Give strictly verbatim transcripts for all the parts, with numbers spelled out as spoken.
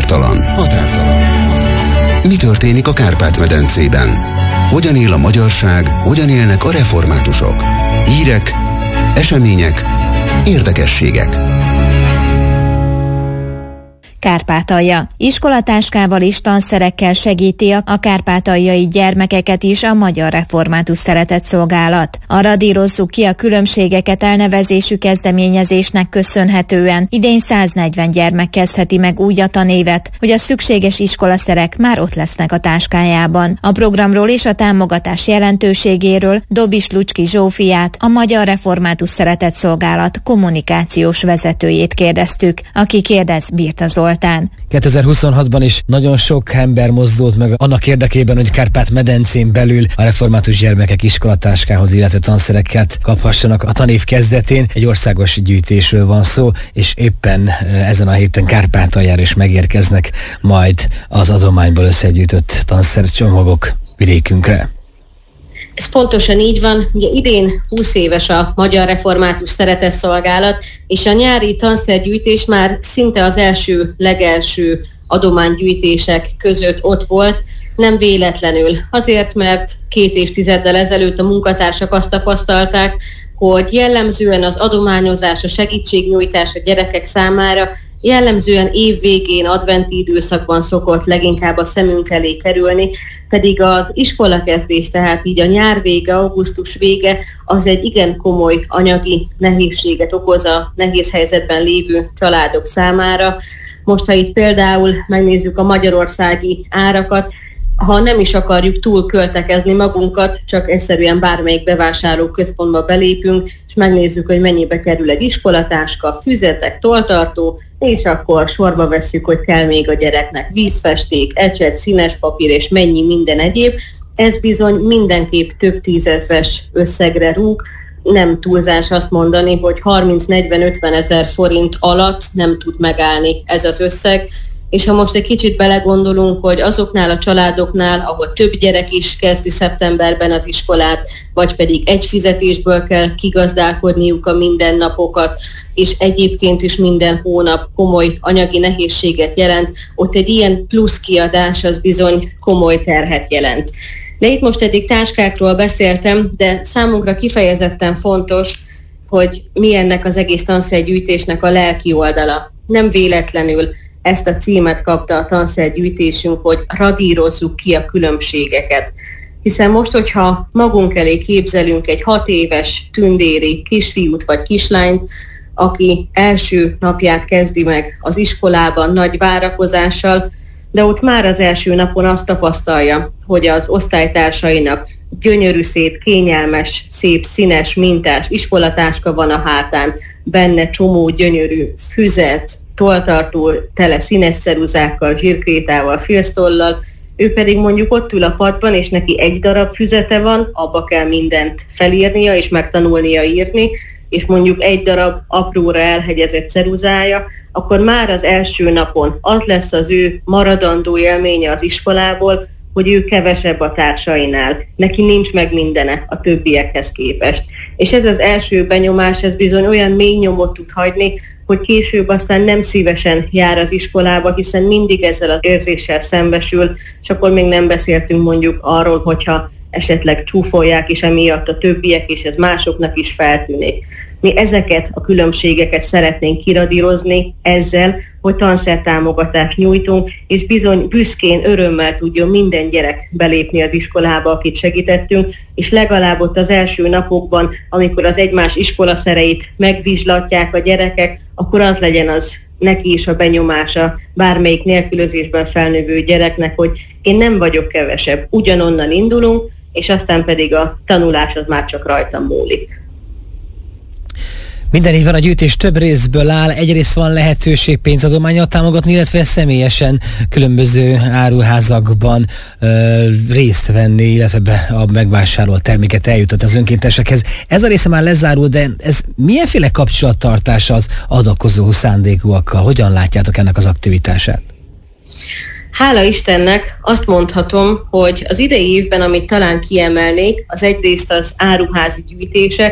Határtalan. Határtalan. Mi történik a Kárpát-medencében? Hogyan él a magyarság, hogyan élnek a reformátusok? Hírek, események, érdekességek. Kárpátalja. Iskolatáskával és tanszerekkel segíti a kárpátaljai gyermekeket is a Magyar Református Szeretetszolgálat. A Radírozzuk ki a különbségeket elnevezésű kezdeményezésnek köszönhetően idén száznegyven gyermek kezdheti meg úgy a tanévet, hogy a szükséges iskolaszerek már ott lesznek a táskájában. A programról és a támogatás jelentőségéről Dobis Lucski Zsófiát, a Magyar Református Szeretetszolgálat kommunikációs vezetőjét kérdeztük, aki kérdez Birta Zoltán. kétezer-huszonhatban is nagyon sok ember mozdult meg annak érdekében, hogy Kárpát-medencén belül a református gyermekek iskolatáskához, illetve tanszereket kaphassanak a tanév kezdetén. Egy országos gyűjtésről van szó, és éppen ezen a héten Kárpátaljára is megérkeznek majd az adományból összegyűjtött tanszercsomagok vidékünkre. Ez pontosan így van. Ugye idén húsz éves a Magyar Református Szeretetszolgálat, és a nyári tanszergyűjtés már szinte az első, legelső adománygyűjtések között ott volt, nem véletlenül. Azért, mert két évtizeddel ezelőtt a munkatársak azt tapasztalták, hogy jellemzően az adományozás, a segítségnyújtás a gyerekek számára jellemzően évvégén, adventi időszakban szokott leginkább a szemünk elé kerülni, pedig az iskolakezdés, tehát így a nyár vége, augusztus vége, az egy igen komoly anyagi nehézséget okoz a nehéz helyzetben lévő családok számára. Most, ha itt például megnézzük a magyarországi árakat, ha nem is akarjuk túl költekezni magunkat, csak egyszerűen bármelyik bevásárlóközpontba belépünk, és megnézzük, hogy mennyibe kerül egy iskolatáska, füzetek, tolltartó, és akkor sorba vesszük, hogy kell még a gyereknek vízfesték, ecset, színes papír és mennyi minden egyéb. Ez bizony mindenképp több tízezres összegre rúg. Nem túlzás azt mondani, hogy harminc-negyven-ötven ezer forint alatt nem tud megállni ez az összeg. És ha most egy kicsit belegondolunk, hogy azoknál a családoknál, ahol több gyerek is kezdi szeptemberben az iskolát, vagy pedig egy fizetésből kell kigazdálkodniuk a mindennapokat, és egyébként is minden hónap komoly anyagi nehézséget jelent, ott egy ilyen plusz kiadás az bizony komoly terhet jelent. De itt most eddig táskákról beszéltem, de számunkra kifejezetten fontos, hogy mi ennek az egész tanszergyűjtésnek a lelki oldala. Nem véletlenül ezt a címet kapta a tanszergyűjtésünk, hogy radírozzuk ki a különbségeket. Hiszen most, hogyha magunk elé képzelünk egy hat éves tündéri kisfiút vagy kislányt, aki első napját kezdi meg az iskolában nagy várakozással, de ott már az első napon azt tapasztalja, hogy az osztálytársainak gyönyörű szép, kényelmes, szép, színes, mintás iskolatáska van a hátán, benne csomó gyönyörű füzet, tolltartó, tele színes ceruzákkal, zsírkrétával, filctollal, ő pedig mondjuk ott ül a padban, és neki egy darab füzete van, abba kell mindent felírnia és megtanulnia írni, és mondjuk egy darab apróra elhegyezett ceruzája, akkor már az első napon az lesz az ő maradandó élménye az iskolából, hogy ő kevesebb a társainál, neki nincs meg mindene a többiekhez képest. És ez az első benyomás, ez bizony olyan mély nyomot tud hagyni, hogy később aztán nem szívesen jár az iskolába, hiszen mindig ezzel az érzéssel szembesül, és akkor még nem beszéltünk mondjuk arról, hogyha esetleg csúfolják is emiatt a többiek, és ez másoknak is feltűnik. Mi ezeket a különbségeket szeretnénk kiradírozni ezzel, hogy tanszertámogatást nyújtunk, és bizony büszkén, örömmel tudjon minden gyerek belépni az iskolába, akit segítettünk, és legalább ott az első napokban, amikor az egymás iskolaszereit megvizslatják a gyerekek, akkor az legyen az neki is a benyomása bármelyik nélkülözésben felnövő gyereknek, hogy én nem vagyok kevesebb, ugyanonnan indulunk, és aztán pedig a tanulás az már csak rajtam múlik. Minden évben a gyűjtés több részből áll, egyrészt van lehetőség pénzadománnyal támogatni, illetve személyesen különböző áruházakban ö, részt venni, illetve be a megvásárolt terméket eljutott az önkéntesekhez. Ez a része már lezárul, de ez milyenféle kapcsolattartás az adakozó szándékúakkal? Hogyan látjátok ennek az aktivitását? Hála Istennek azt mondhatom, hogy az idei évben, amit talán kiemelnék, az egyrészt az áruházi gyűjtések.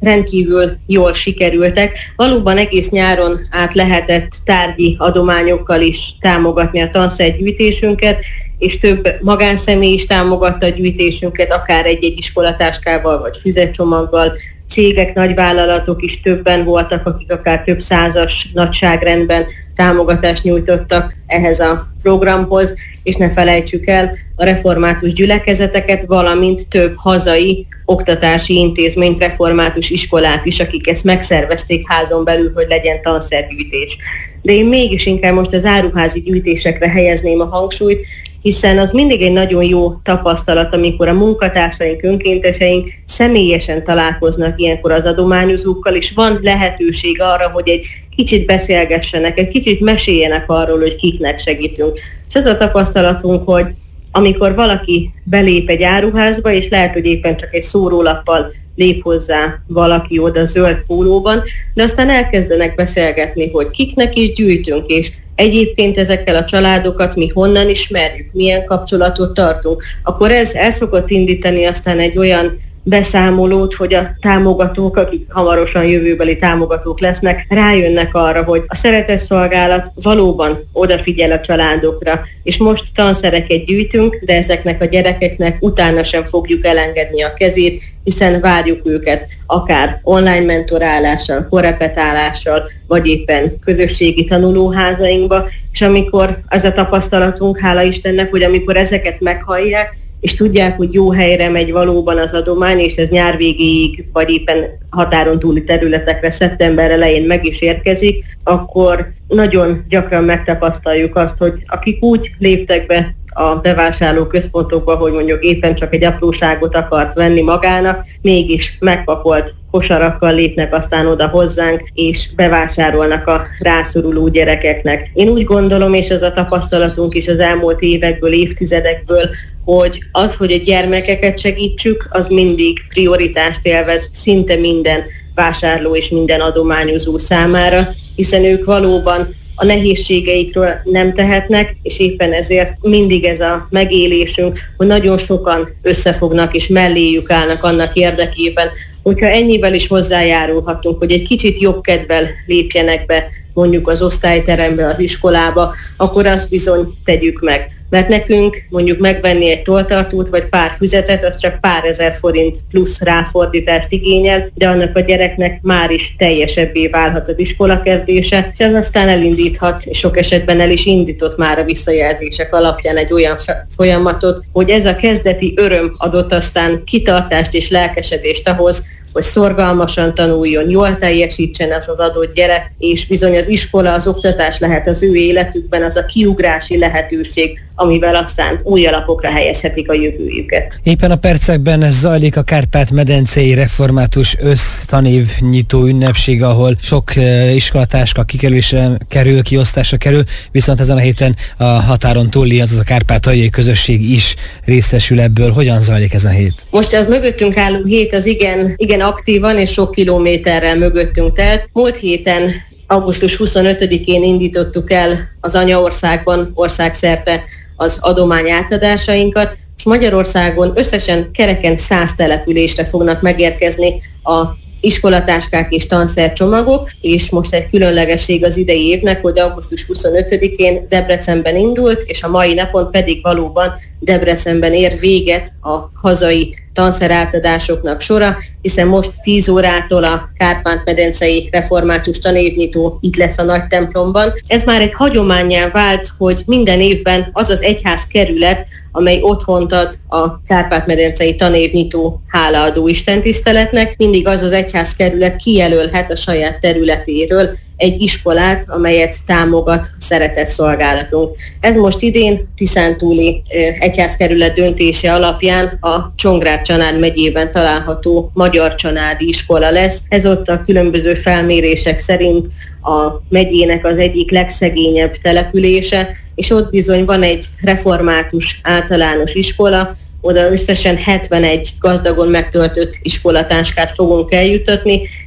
rendkívül jól sikerültek. Valóban egész nyáron át lehetett tárgyi adományokkal is támogatni a tanszergyűjtésünket, és több magánszemély is támogatta a gyűjtésünket, akár egy-egy iskolatáskával vagy füzetcsomaggal. Cégek, nagyvállalatok is többen voltak, akik akár több százas nagyságrendben támogatást nyújtottak ehhez a programhoz, és ne felejtsük el a református gyülekezeteket, valamint több hazai oktatási intézményt, református iskolát is, akik ezt megszervezték házon belül, hogy legyen tanszergyűjtés. De én mégis inkább most az áruházi gyűjtésekre helyezném a hangsúlyt, hiszen az mindig egy nagyon jó tapasztalat, amikor a munkatársaink, önkénteseink személyesen találkoznak ilyenkor az adományozókkal, és van lehetőség arra, hogy egy kicsit beszélgessenek, egy kicsit meséljenek arról, hogy kiknek segítünk. És az a tapasztalatunk, hogy amikor valaki belép egy áruházba, és lehet, hogy éppen csak egy szórólappal lép hozzá valaki oda zöld pólóban, de aztán elkezdenek beszélgetni, hogy kiknek is gyűjtünk, és egyébként ezekkel a családokat mi honnan ismerjük, milyen kapcsolatot tartunk, akkor ez el szokott indítani aztán egy olyan beszámolót, hogy a támogatók, akik hamarosan jövőbeli támogatók lesznek, rájönnek arra, hogy a szeretetszolgálat valóban odafigyel a családokra, és most tanszereket gyűjtünk, de ezeknek a gyerekeknek utána sem fogjuk elengedni a kezét, hiszen várjuk őket akár online mentorálással, korrepetálással, vagy éppen közösségi tanulóházainkba, és amikor az a tapasztalatunk, hála Istennek, hogy amikor ezeket meghallják, és tudják, hogy jó helyre megy valóban az adomány, és ez nyár végéig, vagy éppen határon túli területekre szeptember elején meg is érkezik, akkor nagyon gyakran megtapasztaljuk azt, hogy akik úgy léptek be a bevásárló központokba, hogy mondjuk éppen csak egy apróságot akart venni magának, mégis megpakolt kosarakkal lépnek aztán oda hozzánk, és bevásárolnak a rászoruló gyerekeknek. Én úgy gondolom, és ez a tapasztalatunk is az elmúlt évekből, évtizedekből, hogy az, hogy a gyermekeket segítsük, az mindig prioritást élvez szinte minden vásárló és minden adományozó számára, hiszen ők valóban a nehézségeikről nem tehetnek, és éppen ezért mindig ez a megélésünk, hogy nagyon sokan összefognak és melléjük állnak annak érdekében, hogyha ennyivel is hozzájárulhatunk, hogy egy kicsit jobb kedvel lépjenek be mondjuk az osztályterembe, az iskolába, akkor azt bizony tegyük meg. Mert nekünk mondjuk megvenni egy tolltartót vagy pár füzetet, az csak pár ezer forint plusz ráfordítást igényel, de annak a gyereknek már is teljesebbé válhat az iskolakezdése, és az aztán elindíthat, és sok esetben el is indított már a visszajelzések alapján egy olyan folyamatot, hogy ez a kezdeti öröm adott aztán kitartást és lelkesedést ahhoz, hogy szorgalmasan tanuljon, jól teljesítsen az az adott gyerek, és bizony az iskola, az oktatás lehet az ő életükben az a kiugrási lehetőség, amivel aztán új alapokra helyezhetik a jövőjüket. Éppen a percekben zajlik a Kárpát-medencei református össztanév nyitó ünnepség, ahol sok iskolatáska kikerülésre kerül, kiosztásra kerül, viszont ezen a héten a határon túli, azaz a kárpátaljai közösség is részesül ebből. Hogyan zajlik ez a hét? Most az mögöttünk álló hét az igen, igen aktívan és sok kilométerrel mögöttünk telt. Múlt héten augusztus huszonötödikén indítottuk el az anyaországban országszerte az adomány átadásainkat, és Magyarországon összesen kereken száz településre fognak megérkezni a iskolatáskák és tanszercsomagok, és most egy különlegesség az idei évnek, hogy augusztus huszonötödikén Debrecenben indult, és a mai napon pedig valóban Debrecenben ér véget a hazai tanszerátadásoknak sora, hiszen most tíz órától a Kárpát-medencei református tanévnyitó itt lesz a nagy templomban. Ez már egy hagyománnyá vált, hogy minden évben az az egyház kerület, amely otthont ad a Kárpát-medencei tanévnyitó hálaadó istentiszteletnek, mindig az az egyházkerület kijelölhet a saját területéről egy iskolát, amelyet támogat a szeretetszolgálatunk. Ez most idén Tiszántúli egyházkerület döntése alapján a Csongrád-Csanád megyében található Magyar Csanádi Iskola lesz. Ez ott a különböző felmérések szerint a megyének az egyik legszegényebb települése, és ott bizony van egy református általános iskola, oda összesen hetvenegy gazdagon megtöltött iskolatáskát fogunk eljutatni,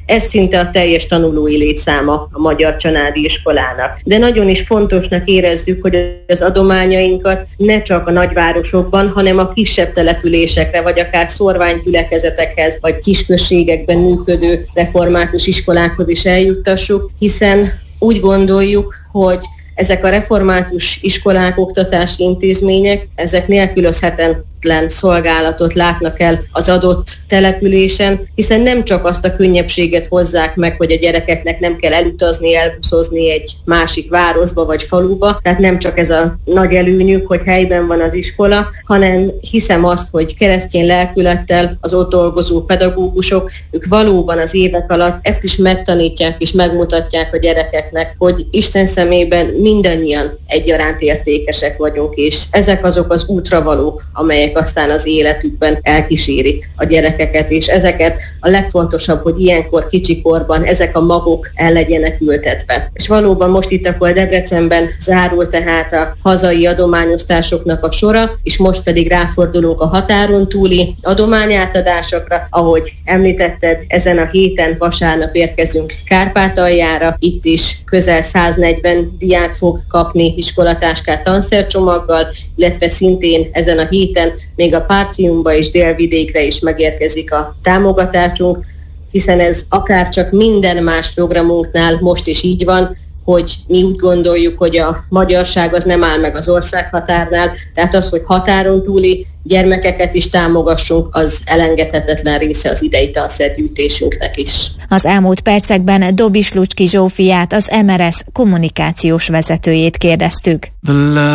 Ez szinte a teljes tanulói létszáma a Magyar Csanádi Iskolának. De nagyon is fontosnak érezzük, hogy az adományainkat ne csak a nagyvárosokban, hanem a kisebb településekre, vagy akár szorványgyülekezetekhez, vagy kisközségekben működő református iskolákhoz is eljuttassuk, hiszen úgy gondoljuk, hogy ezek a református iskolák, oktatási intézmények, ezek nélkülözhetetlen szolgálatot látnak el az adott településen, hiszen nem csak azt a könnyebbséget hozzák meg, hogy a gyerekeknek nem kell elutazni, elbuszozni egy másik városba vagy faluba, tehát nem csak ez a nagy előnyük, hogy helyben van az iskola, hanem hiszem azt, hogy keresztény lelkülettel az ott dolgozó pedagógusok, ők valóban az évek alatt ezt is megtanítják és megmutatják a gyerekeknek, hogy Isten szemében mindannyian egyaránt értékesek vagyunk, és ezek azok az útravalók, amelyek aztán az életükben elkísérik a gyerekeket, és ezeket a legfontosabb, hogy ilyenkor kicsikorban ezek a magok el legyenek ültetve. És valóban most itt akkor Debrecenben zárul tehát a hazai adományosztásoknak a sora, és most pedig ráfordulunk a határon túli adományátadásokra. Ahogy említetted, ezen a héten vasárnap érkezünk Kárpátaljára, itt is közel száznegyven diák fog kapni iskolatáskát tanszercsomaggal, illetve szintén ezen a héten még a Párciumba és Délvidékre is megérkezik a támogatásunk, hiszen ez akár csak minden más programunknál most is így van, hogy mi úgy gondoljuk, hogy a magyarság az nem áll meg az országhatárnál, tehát az, hogy határon túli gyermekeket is támogassunk, az elengedhetetlen része az idei tanszergyűjtésünknek is. Az elmúlt percekben Dobis Lucski Zsófiát, az em er es kommunikációs vezetőjét kérdeztük.